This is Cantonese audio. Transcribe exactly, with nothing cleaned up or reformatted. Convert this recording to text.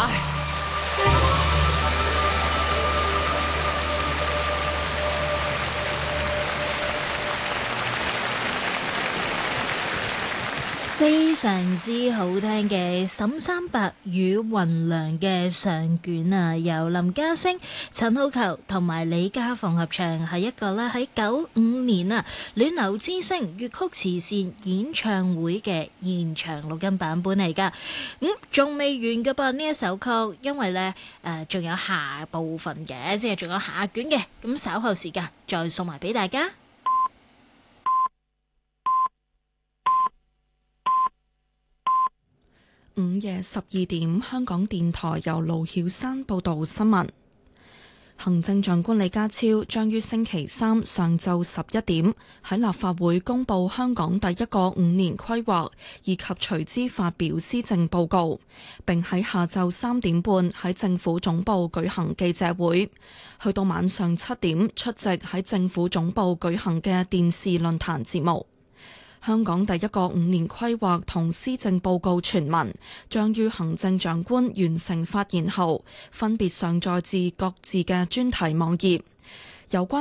拜。 非常之好聽嘅沈三白與雲良嘅上卷啊，由林家聲、陳浩球同埋李家鳳合唱，係一個咧喺九五年啊暖流之聲粵曲慈善演唱會嘅現場錄音版本嚟噶。咁仲未完噶噃呢一首曲，因為呢誒仲有下部分嘅，即係仲有下卷嘅，咁稍後時間再送埋俾大家。 午夜十二點，香港電台由盧曉山報道新聞。行政長官李家超將於星期三上晝十一點喺立法會公布香港第一個五年規劃，以及隨之發表施政報告，並喺下晝三點半喺政府總部舉行記者會，去到晚上七點出席喺政府總部舉行嘅電視論壇節目。香港第一個五年規劃同施政報告全文將於行政長官完成發言後，分別上載至各自嘅專題網頁。有關